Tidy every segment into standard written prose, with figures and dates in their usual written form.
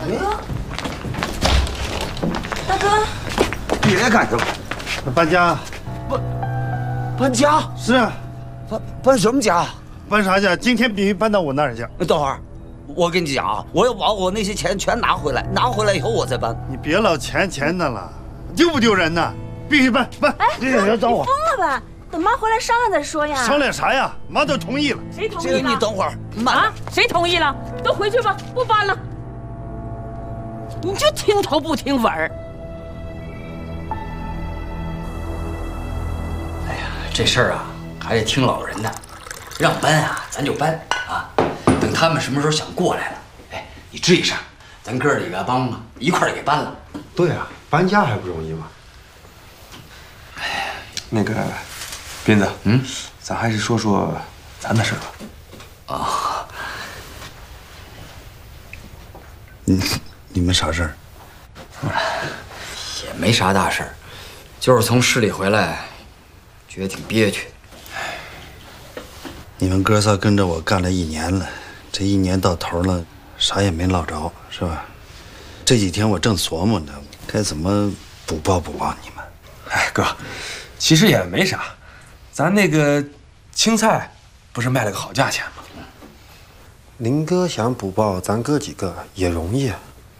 大哥， 别干什么？ 搬家。 搬家？ 是啊。 搬什么家？ 搬啥家？今天必须搬到我那儿去。 等会儿，我跟你讲啊，我要把我那些钱全拿回来，拿回来以后我再搬。 你别老钱的了，丢不丢人呢？必须搬搬！ 哎， 你等我，疯了吧？等妈回来商量再说呀。 商量啥呀？妈都同意了。 谁同意了？ 你等会儿，慢。 谁同意了？都回去吧，不搬了。你就听头不听尾儿。 哎呀，这事儿啊，还得听老人的。让搬啊，咱就搬啊。等他们什么时候想过来了，哎，你吱一声，咱哥几个帮忙一块儿给搬了。 对啊，搬家还不容易吗？ 那个，斌子，咱还是说说咱的事吧。 啊， 你们啥事儿？ 也没啥大事儿，就是从市里回来，觉得挺憋屈。 你们哥仨跟着我干了1年了，这1年到头了，啥也没捞着，是吧？这几天我正琢磨呢，该怎么补报你们。 哎，哥，其实也没啥，咱那个青菜不是卖了个好价钱吗？ 林哥想补报咱哥几个也容易啊。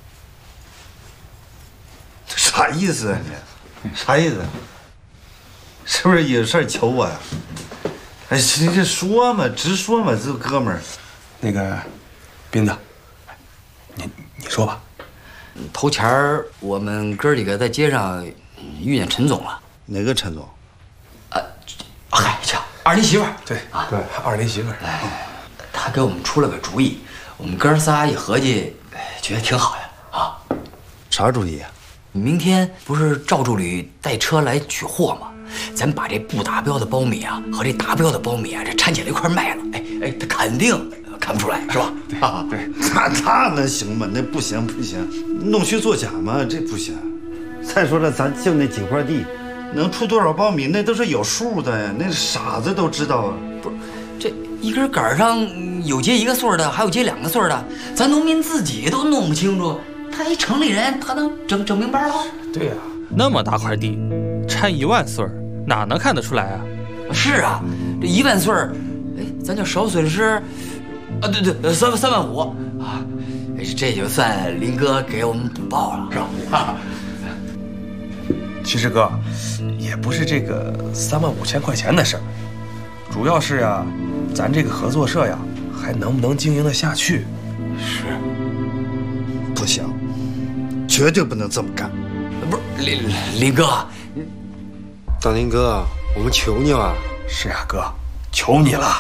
啥意思啊你？啥意思？是不是有事求我呀？哎，你这说嘛，直说嘛，这哥们儿。 那个，斌子，你说吧。 头前儿我们哥几个在街上遇见陈总了。 哪个陈总？ 嗨，瞧，二林媳妇儿。 对啊，对，二林媳妇儿。 他给我们出了个主意，我们哥仨一合计，觉得挺好的啊。 啥主意啊？ 明天不是赵助理带车来取货吗？咱把这不达标的苞米啊和这达标的苞米啊，这掺起来一块卖了，哎，他肯定看不出来，是吧？ 对， 那能行吗？那不行，弄虚作假嘛，这不行。再说了，咱就那几块地，能出多少苞米，那都是有数的呀，那傻子都知道啊。 不是，这一根杆上有结1个穗的，还有结2个穗的，咱农民自己都弄不清楚，他一城里人，他能整明白了？ 对呀， 那么大块地，掺1万穗儿，哪能看得出来啊？ 是啊，这1万穗儿，哎，咱就少损失，啊，对，3万5啊，这就算林哥给我们补报了，是吧？ 其实哥，也不是这个3万5千块钱的事儿，主要是呀，咱这个合作社呀，还能不能经营得下去？ 是， 不行，绝对不能这么干。 不是林哥， 大林哥，我们求你了。 是呀，哥，求你了。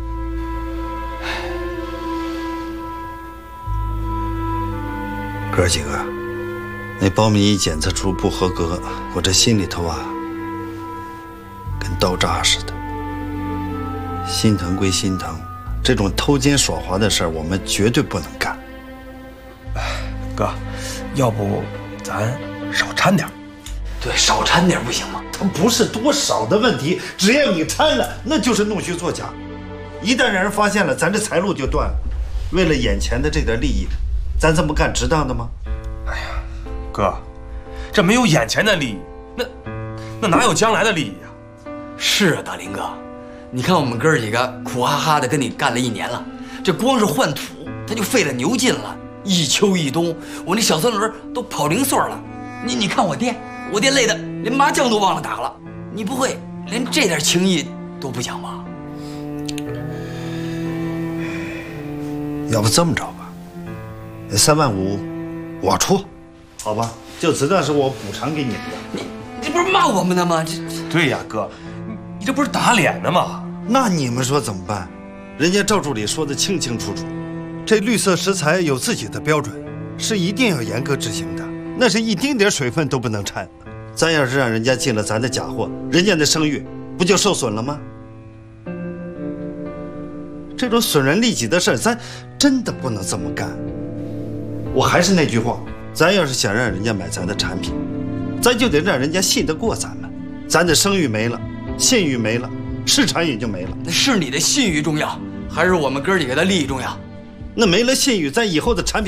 哥几个，那苞米一检测出不合格，我这心里头啊，跟刀扎似的。心疼归心疼，这种偷奸耍滑的事儿，我们绝对不能干。 哥，要不咱少掺点？ 对，少掺点不行吗？ 它不是多少的问题，只要你掺了，那就是弄虚作假。一旦让人发现了，咱这财路就断了。为了眼前的这点利益，咱这么干值当的吗？ 哎呀，哥，这没有眼前的利益，那哪有将来的利益啊？ 是啊，大林哥，你看我们哥几个苦哈哈的跟你干了1年了，这光是换土他就费了牛劲了，一秋一冬，我那小3轮都跑0穗了。你看我爹累的连麻将都忘了打了，你不会连这点情谊都不讲吗？ 要不这么着吧，3万5我出，好吧？就只当是我补偿给你们的。 你不是骂我们的吗？ 对呀，哥，你这不是打脸呢吗？ 那你们说怎么办？人家赵助理说的清清楚楚，这绿色食材有自己的标准，是一定要严格执行的，那是一丁点水分都不能掺。咱要是让人家进了咱的假货，人家的声誉不就受损了吗？这种损人利己的事儿，咱真的不能这么干。我还是那句话，咱要是想让人家买咱的产品，咱就得让人家信得过咱们。咱的声誉没了，信誉没了，市场也就没了。 那是你的信誉重要，还是我们哥几个的利益重要？ 那没了信誉，咱以后的产品